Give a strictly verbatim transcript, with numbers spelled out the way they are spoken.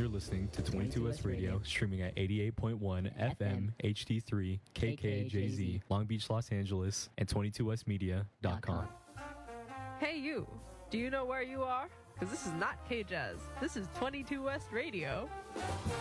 You're listening to twenty-two S Radio, streaming at eighty-eight point one F M, H D three, K K J Z, Long Beach, Los Angeles, and twenty-two S media dot com. Hey you, do you know where you are? Because this is not K-Jazz. This is twenty-two West Radio.